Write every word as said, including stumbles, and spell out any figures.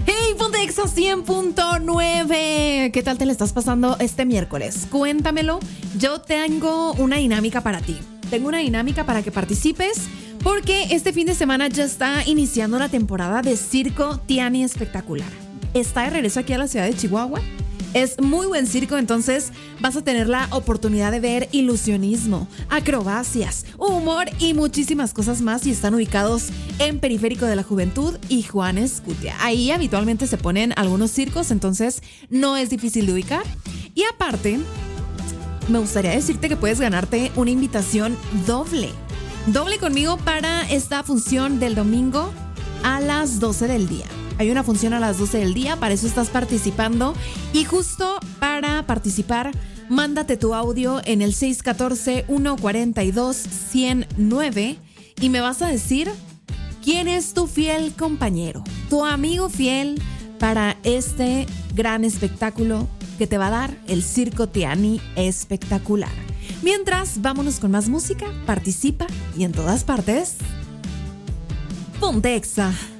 Hey, Ponte Exa cien punto nueve. ¿Qué tal te le estás pasando este miércoles? Cuéntamelo. Yo tengo una dinámica para ti. Tengo una dinámica para que participes porque este fin de semana ya está iniciando la temporada de Circo Tiani Espectacular. Está de regreso aquí a la ciudad de Chihuahua. Es muy buen circo, entonces vas a tener la oportunidad de ver ilusionismo, acrobacias, humor y muchísimas cosas más, y están ubicados en Periférico de la Juventud y Juan Escutia. Ahí habitualmente se ponen algunos circos, entonces no es difícil de ubicar. Y aparte, me gustaría decirte que puedes ganarte una invitación doble. Doble conmigo para esta función del domingo a las doce del día. Hay una función a las doce del día, para eso estás participando. Y justo para participar, mándate tu audio en el seis uno cuatro, uno cuatro dos, uno cero nueve y me vas a decir quién es tu fiel compañero, tu amigo fiel para este gran espectáculo que te va a dar el Circo Tiani Espectacular. Mientras, vámonos con más música, participa y en todas partes, Ponte Exa.